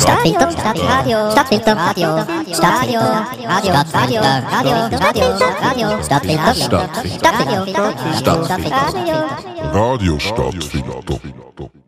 Stadtfilter, Stadtradio, Stadtfilter, Radio, Stadtfilter, Radio, Radio, Radio, Radio, Stadtfilter, Stadtfilter, Stadtfilter, Radio, Radio Stadtfilter.